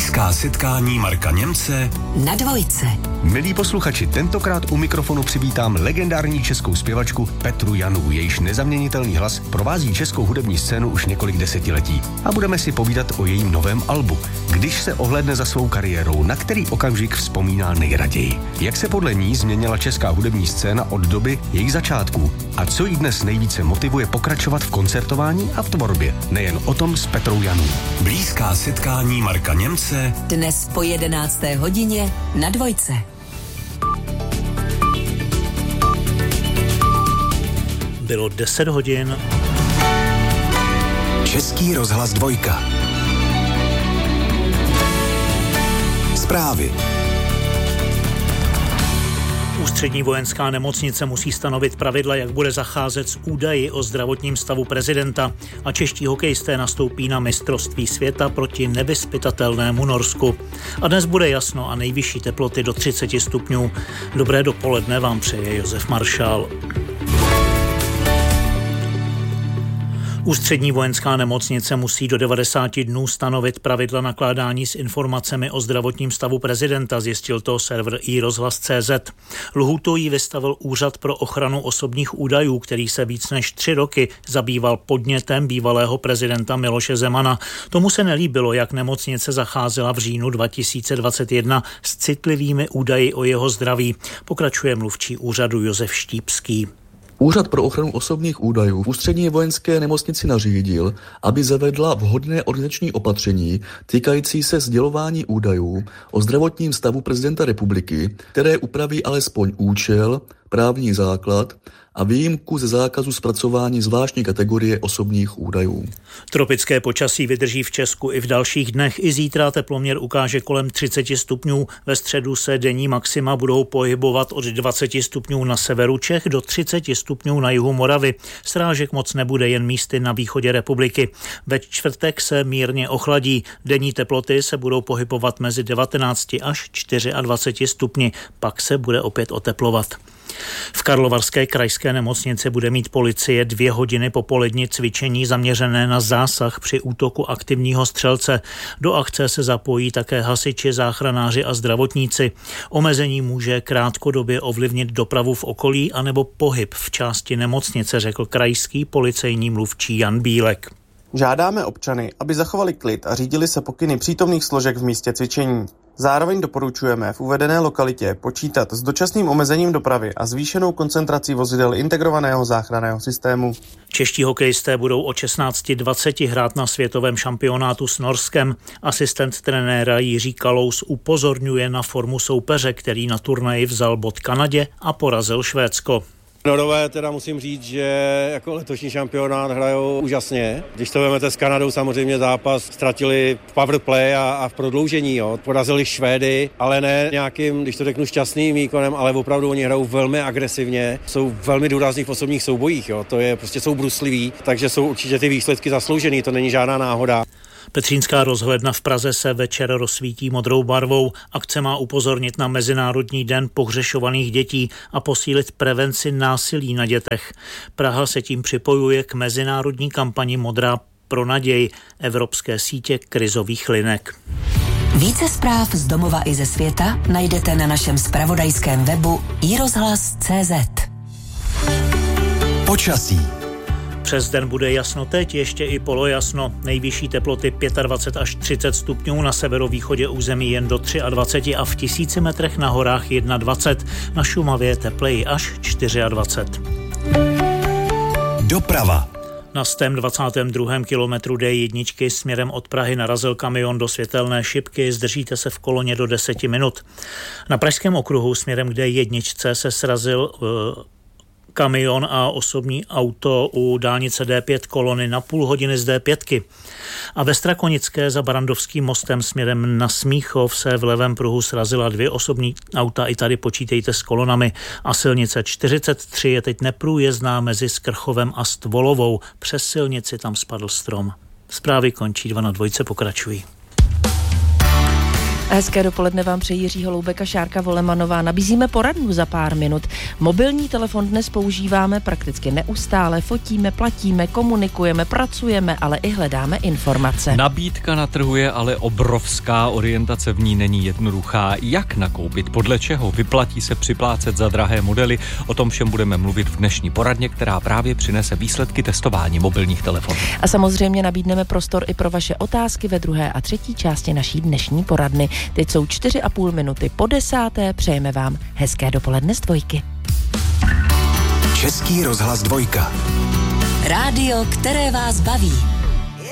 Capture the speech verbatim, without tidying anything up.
Blízká setkání Marka Němce na dvojce. Milí posluchači, tentokrát u mikrofonu přivítám legendární českou zpěvačku Petru Janu, jejíž nezaměnitelný hlas provází českou hudební scénu už několik desetiletí. A budeme si povídat o jejím novém albu, když se ohlédne za svou kariérou, na který okamžik vzpomíná nejraději. Jak se podle ní změnila česká hudební scéna od doby jejich začátků a co jí dnes nejvíce motivuje pokračovat v koncertování a v tvorbě. Nejen o tom s Petrou Janou. Blízká setkání Marka Němce dnes po jedenácté hodině na dvojce. Bylo deset hodin. Český rozhlas dvojka. Zprávy. Ústřední vojenská nemocnice musí stanovit pravidla, jak bude zacházet s údaji o zdravotním stavu prezidenta a čeští hokejisté nastoupí na mistrovství světa proti nevyzpytatelnému Norsku. A dnes bude jasno a nejvyšší teploty do třicet stupňů. Dobré dopoledne vám přeje Josef Maršál. Ústřední vojenská nemocnice musí do devadesáti dnů stanovit pravidla nakládání s informacemi o zdravotním stavu prezidenta, zjistil to server i rozhlas tečka cé zet. Lhůtu jí vystavil Úřad pro ochranu osobních údajů, který se víc než tři roky zabýval podnětem bývalého prezidenta Miloše Zemana. Tomu se nelíbilo, jak nemocnice zacházela v říjnu dva tisíce dvacet jedna s citlivými údaji o jeho zdraví. Pokračuje mluvčí úřadu Josef Štípský. Úřad pro ochranu osobních údajů v Ústřední vojenské nemocnici nařídil, aby zavedla vhodné organizační opatření týkající se sdělování údajů o zdravotním stavu prezidenta republiky, které upraví alespoň účel, právní základ a výjimku ze zákazu zpracování zvláštní kategorie osobních údajů. Tropické počasí vydrží v Česku i v dalších dnech. I zítra teploměr ukáže kolem třicet stupňů. Ve středu se denní maxima budou pohybovat od dvacet stupňů na severu Čech do třicet stupňů na jihu Moravy. Srážek moc nebude, jen místy na východě republiky. Ve čtvrtek se mírně ochladí. Denní teploty se budou pohybovat mezi devatenácti až dvaceti čtyřmi stupni. Pak se bude opět oteplovat. V Karlovarské krajské nemocnici bude mít policie dvě hodiny po poledni cvičení zaměřené na zásah při útoku aktivního střelce. Do akce se zapojí také hasiči, záchranáři a zdravotníci. Omezení může krátkodobě ovlivnit dopravu v okolí anebo pohyb v části nemocnice, řekl krajský policejní mluvčí Jan Bílek. Žádáme občany, aby zachovali klid a řídili se pokyny přítomných složek v místě cvičení. Zároveň doporučujeme v uvedené lokalitě počítat s dočasným omezením dopravy a zvýšenou koncentrací vozidel integrovaného záchranného systému. Čeští hokejisté budou od šestnáct dvacet hrát na světovém šampionátu s Norskem. Asistent trenéra Jiří Kalous upozorňuje na formu soupeře, který na turnaji vzal bod Kanadě a porazil Švédsko. Norové teda musím říct, že jako letošní šampionát hrajou úžasně. Když to vezmete s Kanadou, samozřejmě zápas ztratili v powerplay a, a v prodloužení. Jo. Porazili Švédy, ale ne nějakým, když to řeknu, šťastným výkonem, ale opravdu oni hrajou velmi agresivně. Jsou velmi důrazní v osobních soubojích. Jo. To je prostě jsou brusliví, takže jsou určitě ty výsledky zasloužený, to není žádná náhoda. Petřínská rozhledna v Praze se večer rozsvítí modrou barvou. Akce má upozornit na Mezinárodní den pohřešovaných dětí a posílit prevenci násilí na dětech. Praha se tím připojuje k mezinárodní kampani Modrá pro naději Evropské sítě krizových linek. Více zpráv z domova i ze světa najdete na našem zpravodajském webu i rozhlas tečka cé zet. Počasí. Přes den bude jasno teď, ještě i polojasno. Nejvyšší teploty dvacet pět až třicet stupňů, na severovýchodě území jen do dvacet tři a v tisíci metrech na horách dvacet jedna. Na Šumavě tepleji až dvacet čtyři. Doprava. Na stém dvacátém druhém kilometru dé jedna směrem od Prahy narazil kamion do světelné šipky, zdržíte se v koloně do deseti minut. Na pražském okruhu směrem k dé jedna se srazil uh, kamion a osobní auto u dálnice dé pět, kolony na půl hodiny z dé pět. A ve Strakonické za Barandovským mostem směrem na Smíchov se v levém pruhu srazila dvě osobní auta, i tady počítejte s kolonami. A silnice čtyřicet tři je teď neprůjezdná mezi Skrchovem a Stvolovou. Přes silnici tam spadl strom. Zprávy končí, dva na dvojce pokračují. Hezké dopoledne vám přejí Jiří Holoubek a Šárka Volemanová. Nabízíme poradnu za pár minut. Mobilní telefon dnes používáme prakticky neustále. Fotíme, platíme, komunikujeme, pracujeme, ale i hledáme informace. Nabídka na trhu je ale obrovská, orientace v ní není jednoduchá. Jak nakoupit, podle čeho, vyplatí se připlácet za drahé modely? O tom všem budeme mluvit v dnešní poradně, která právě přinese výsledky testování mobilních telefonů. A samozřejmě nabídneme prostor i pro vaše otázky ve druhé a třetí části naší dnešní poradny. Teď jsou čtyři a půl minuty po desáté. Přejeme vám hezké dopoledne z dvojky. Český rozhlas dvojka. Rádio, které vás baví.